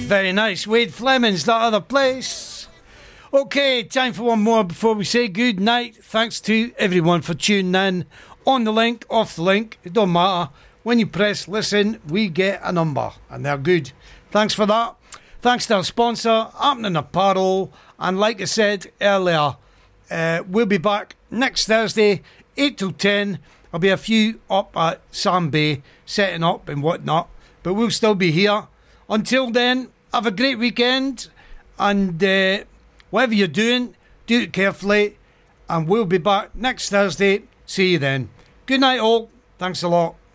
Very nice. Wade Fleming's That Other Place. Okay, time for one more before we say good night. Thanks to everyone for tuning in. On the link, off the link, it don't matter. When you press listen, we get a number, and they're good. Thanks for that. Thanks to our sponsor, Happening Apparel. And like I said earlier, we'll be back next Thursday, 8 till 10. There'll be a few up at Sam Bay, setting up and whatnot. But we'll still be here. Until then, have a great weekend. And whatever you're doing, do it carefully. And we'll be back next Thursday. See you then. Good night all. Thanks a lot.